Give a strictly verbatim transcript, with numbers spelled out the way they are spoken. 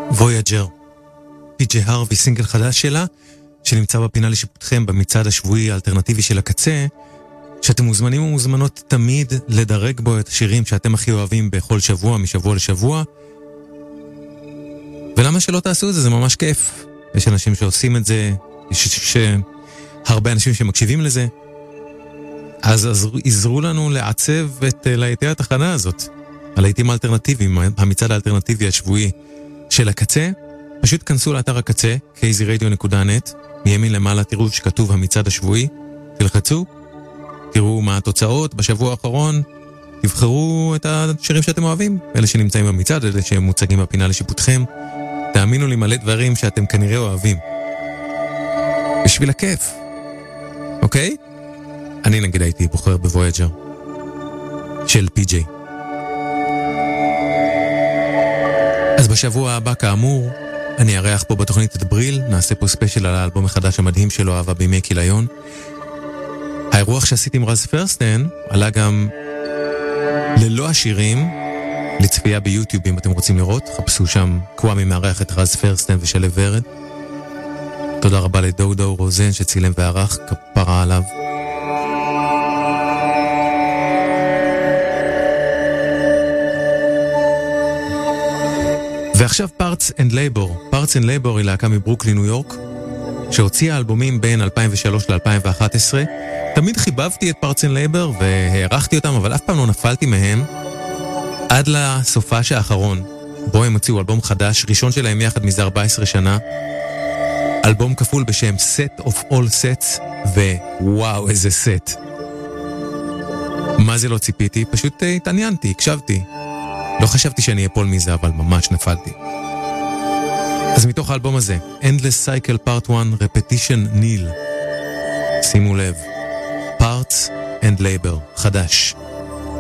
Voyager, פי ג'יי הרווי, סינגל חדש שלה, שנמצא בפינה לשיפוטכם במצעד השבועי האלטרנטיבי של הקצה, שאתם מוזמנים ומוזמנות תמיד לדרג בו את השירים שאתם הכי אוהבים בכל שבוע, משבוע לשבוע. ולמה שלא תעשו את זה? זה ממש כיף. יש אנשים שעושים את זה, יש ש... הרבה אנשים שמקשיבים לזה. אז, אז עזרו לנו לעצב את להיטי התחנה הזאת, הלהיטים האלטרנטיביים, המצעד האלטרנטיבי השבועי של הקצה. פשוט כנסו לאתר הקצה, קייזי רדיו נקודה נט, מימין למעלה תראו שכתוב המצעד השבועי, תלחצו, תראו מה התוצאות בשבוע האחרון, תבחרו את השירים שאתם אוהבים, אלה שנמצאים במצעד, אלה שהם מוצגים בפינה לשיפוטכם. תאמינו לי, מלא דברים שאתם כנראה אוהבים. בשביל הכיף. אוקיי? אני נגיד הייתי בוחר בוויג'ר של פי ג'יי. אז בשבוע הבא כאמור אני ארח פה בתוכנית את בריל, נעשה פה ספיישל על האלבום החדש המדהים שלו, אהבה בימי כיליון. האירוח שעשיתי עם רז פרסטן עלה גם ללא השירים לצפייה ביוטיוב, אם אתם רוצים לראות, חפשו שם קוואמי מארח את רז פרסטן ושלב ורד. תודה רבה לדודו רוזן שצילם וערך, כפרה עליו. ועכשיו Parts and Labor. Parts and Labor היא להקה מברוקלין, ניו יורק, שהוציאה אלבומים בין אלפיים ושלוש ל-אלפיים ואחת עשרה. תמיד חיבבתי את Parts and Labor והערכתי אותם, אבל אף פעם לא נפלתי מהם עד לסופש האחרון, בו הם הוציאו אלבום חדש, ראשון שלהם יחד מזה ארבע עשרה שנה. אלבום כפול בשם Set of All Sets, ווואו איזה סט. מה זה לא ציפיתי? פשוט התעניינתי, הקשבתי. לא חשבתי שאני אפול מזה, אבל ממש נפלתי. אז מתוך האלבום הזה, Endless Cycle Part one, Repetition Nil. שימו לב, Parts and Labor, חדש.